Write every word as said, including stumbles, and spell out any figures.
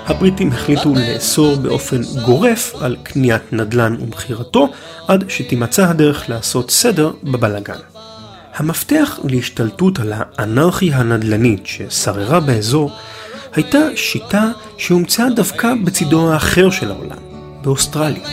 הבריטים החליטו לאסור באופן גורף על קניית נדל"ן ומחירתו, עד שתימצא הדרך לעשות סדר בבלגן. המפתח להשתלטות על האנרכיה הנדל"נית ששררה באזור, הייתה שיטה שהומצאה דווקא בצידו האחר של העולם, באוסטרליה.